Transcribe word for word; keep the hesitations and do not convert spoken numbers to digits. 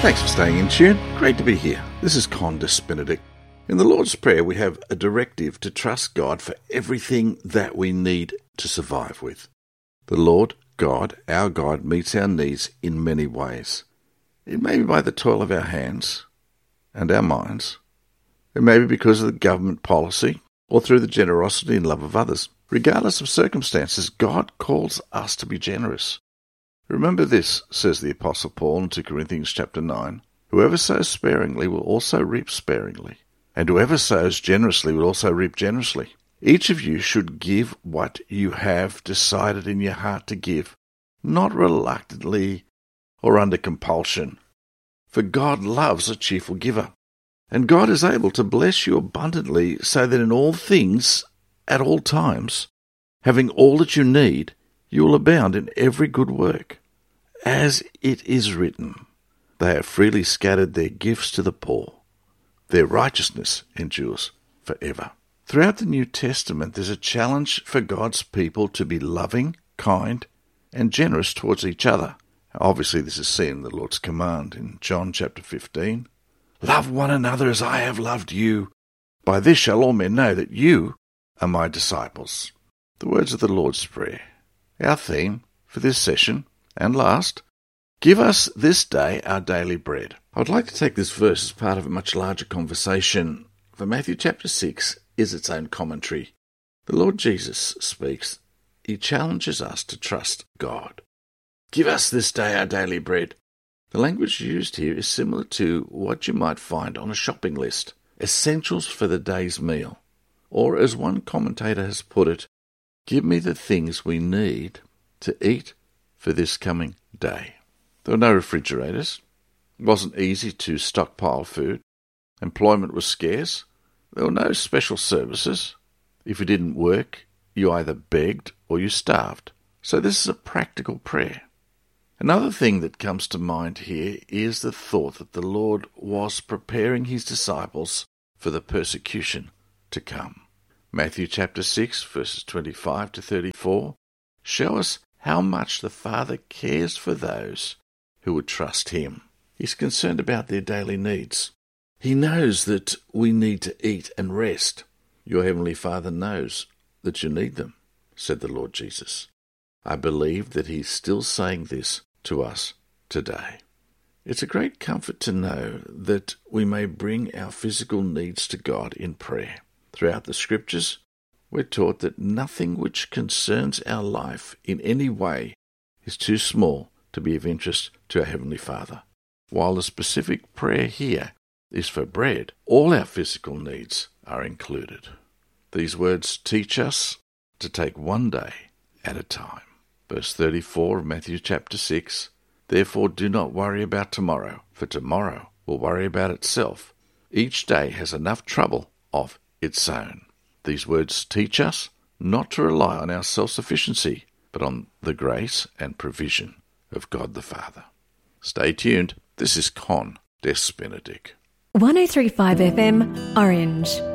Thanks for staying in tune. Great to be here. This is Condis Benedict. In the Lord's Prayer, we have a directive to trust God for everything that we need to survive with. The Lord God, our God, meets our needs in many ways. It may be by the toil of our hands and our minds. It may be because of the government policy or through the generosity and love of others. Regardless of circumstances, God calls us to be generous. Remember this, says the Apostle Paul in Second Corinthians chapter nine, whoever sows sparingly will also reap sparingly, and whoever sows generously will also reap generously. Each of you should give what you have decided in your heart to give, not reluctantly or under compulsion. For God loves a cheerful giver, and God is able to bless you abundantly so that in all things, at all times, having all that you need, you will abound in every good work. As it is written, they have freely scattered their gifts to the poor. Their righteousness endures forever. Throughout the New Testament, there's a challenge for God's people to be loving, kind, and generous towards each other. Obviously, this is seen in the Lord's command in John chapter fifteen. Love one another as I have loved you. By this shall all men know that you are my disciples. The words of the Lord's Prayer. Our theme for this session and last, give us this day our daily bread. I would like to take this verse as part of a much larger conversation, for Matthew chapter six is its own commentary. The Lord Jesus speaks. He challenges us to trust God. Give us this day our daily bread. The language used here is similar to what you might find on a shopping list, essentials for the day's meal. Or, as one commentator has put it, give me the things we need to eat for this coming day. There were no refrigerators. It wasn't easy to stockpile food. Employment was scarce. There were no special services. If you didn't work, you either begged or you starved. So this is a practical prayer. Another thing that comes to mind here is the thought that the Lord was preparing his disciples for the persecution to come. Matthew chapter six, verses twenty-five to thirty-four, show us how much the Father cares for those who would trust him. He's concerned about their daily needs. He knows that we need to eat and rest. Your heavenly Father knows that you need them, said the Lord Jesus. I believe that he's still saying this to us today. It's a great comfort to know that we may bring our physical needs to God in prayer. Throughout the Scriptures, we're taught that nothing which concerns our life in any way is too small to be of interest to our Heavenly Father. While the specific prayer here is for bread, all our physical needs are included. These words teach us to take one day at a time. Verse thirty-four of Matthew chapter six, therefore do not worry about tomorrow, for tomorrow will worry about itself. Each day has enough trouble of its own. These words teach us not to rely on our self-sufficiency, but on the grace and provision of God the Father. Stay tuned. This is Con Des Benedict. one oh three point five F M, Orange.